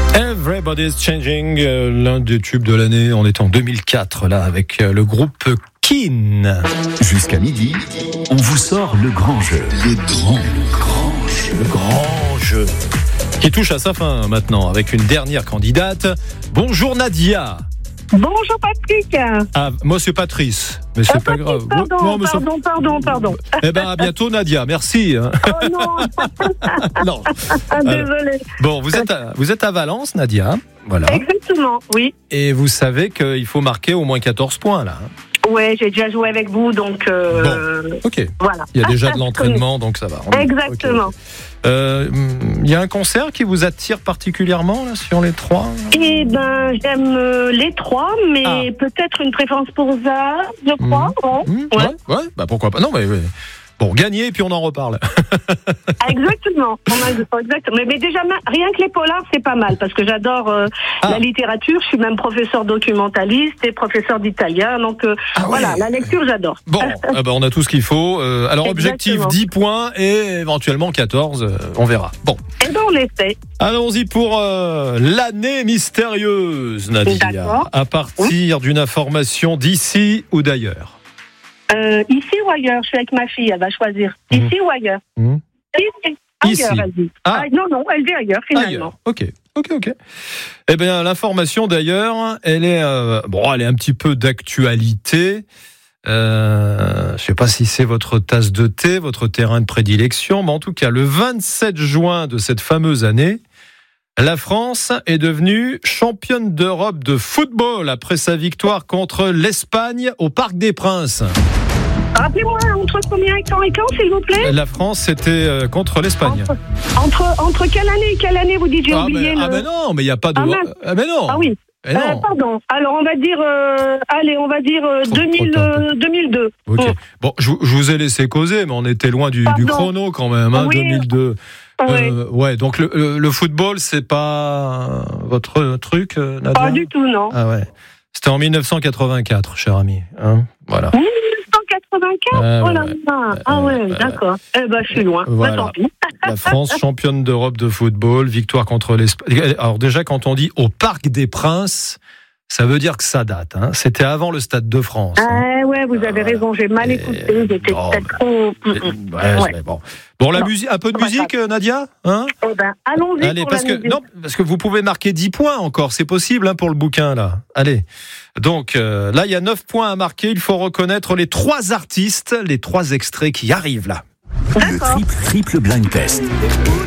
Everybody's Changing, l'un des tubes de l'année. On est en 2004 là avec le groupe Keane. Jusqu'à midi, on vous sort le grand jeu. Le grand jeu. Qui touche à sa fin maintenant avec une dernière candidate. Bonjour Nadia. Bonjour Patrick. Ah, moi c'est Patrice, mais c'est pas grave. Pardon. Eh ben à bientôt Nadia, merci. Oh non. Non. Désolée. Bon, vous êtes à Valence Nadia, voilà. Exactement, oui. Et vous savez qu'il faut marquer au moins 14 points là. Ouais, j'ai déjà joué avec vous, donc Bon, ok. Voilà. Il y a déjà de l'entraînement, donc ça va. Exactement. Okay. Il y a un concert qui vous attire particulièrement là, sur les trois? Eh ben, j'aime les trois, mais peut-être une préférence pour Zaz, je crois. Ouais, bah pourquoi pas. Non, mais bon, gagner et puis on en reparle. Exactement. Mais déjà, rien que les polars, c'est pas mal, parce que j'adore la littérature. Je suis même professeur documentaliste et professeur d'italien, donc voilà, la lecture, j'adore. Bon, on a tout ce qu'il faut. Alors, objectif 10 points et éventuellement 14, on verra. Bon. Eh ben, on essaie. Allons-y pour l'année mystérieuse, Nadia. D'accord. À partir d'une information d'ici ou d'ailleurs. Ici ou ailleurs, je suis avec ma fille, elle va choisir. Ici ou ailleurs. Ici. Ailleurs, elle dit. Non, elle dit ailleurs, finalement. Ailleurs. Ok. Eh bien, l'information d'ailleurs, elle est un petit peu d'actualité. Je sais pas si c'est votre tasse de thé, votre terrain de prédilection, mais en tout cas, le 27 juin de cette fameuse année, la France est devenue championne d'Europe de football après sa victoire contre l'Espagne au Parc des Princes. Rappelez-moi, entre combien et quand, s'il vous plaît? La France, c'était contre l'Espagne. Entre quelle année et quelle année, vous dites? J'ai oublié mais non, mais il n'y a pas de... mais non. Ah oui. Pardon. Alors, on va dire 2002. Ok. Bon, je vous ai laissé causer, mais on était loin du chrono quand même, hein, 2002. Ouais, donc le football, c'est pas votre truc, Nadia? Pas du tout, non. Ah ouais. C'était en 1984, cher ami. Hein, voilà. 1984 d'accord. Je suis loin. Voilà. Tant pis. La France, championne d'Europe de football, victoire contre l'Espagne. Alors déjà, quand on dit au Parc des Princes, ça veut dire que ça date. Hein. C'était avant le Stade de France. Ouais, vous avez raison, j'ai mal écouté. J'étais peut-être trop... Bon, la musique, un peu de musique, Nadia, hein? Allons-y. Allez, parce que vous pouvez marquer 10 points encore, c'est possible hein, pour le bouquin là. Allez. Donc là, il y a 9 points à marquer. Il faut reconnaître les 3 artistes, les 3 extraits qui arrivent là. Le triple blind test.